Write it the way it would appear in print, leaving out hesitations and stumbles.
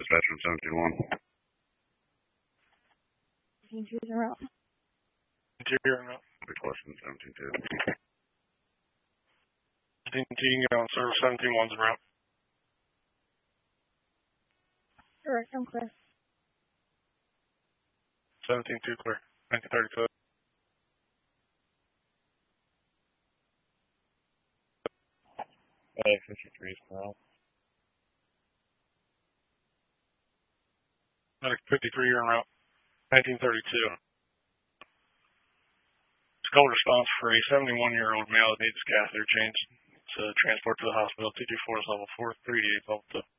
dispatcher on 17-1. Interior en route. Interior en route. Big question, 17-2. 17-2, you can get on service. 17-1's en route. Alright, I'm clear. 17-2 clear. 1930 code. LA 53 is now. Medic 53, you're en route. 1932. It's call response for a 71-year-old male that needs catheter changed to transport to the hospital. 224 is level 4, 388 level 2.